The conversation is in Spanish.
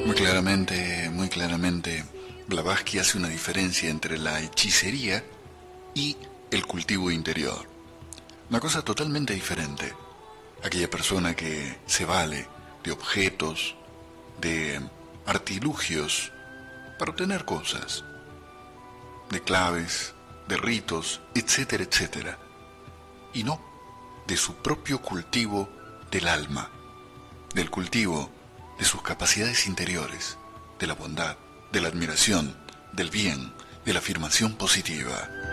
Muy claramente, Blavatsky hace una diferencia entre la hechicería y el cultivo interior. Una cosa totalmente diferente. Aquella persona que se vale de objetos, de artilugios para obtener cosas, de claves, de ritos, etcétera, etcétera, y no de su propio cultivo del alma, del cultivo de sus capacidades interiores, de la bondad, de la admiración, del bien, de la afirmación positiva.